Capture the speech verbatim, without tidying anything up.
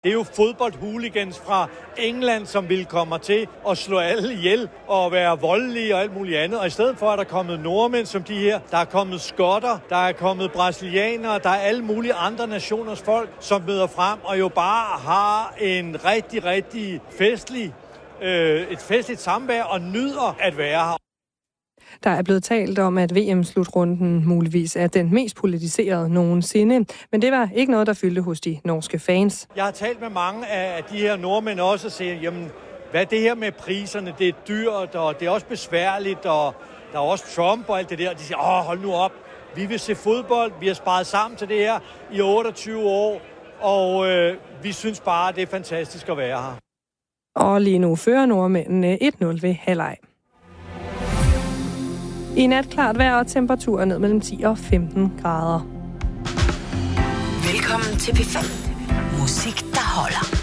Det er jo fodboldhooligans fra England, som vil komme til at slå alle ihjel og være voldelige og alt muligt andet. Og i stedet for, at der er kommet nordmænd som de her, der er kommet skotter, der er kommet brasilianere, der er alle mulige andre nationers folk, som møder frem og jo bare har en rigtig, rigtig festlig, øh, et festligt samvær og nyder at være her. Der er blevet talt om, at V M-slutrunden muligvis er den mest politiserede nogensinde, men det var ikke noget, der fyldte hos de norske fans. Jeg har talt med mange af de her nordmænd også og siger, jamen, hvad er det her med priserne? Det er dyrt, og det er også besværligt, og der er også Trump og alt det der. De siger, åh, hold nu op, vi vil se fodbold, vi har sparet sammen til det her i otteogtyve år, og øh, vi synes bare, det er fantastisk at være her. Og lige nu fører nordmændene et nul ved halvleg. I nat klart vejr og temperaturer ned mellem ti og femten grader. Velkommen til P fem. Musik, der holder.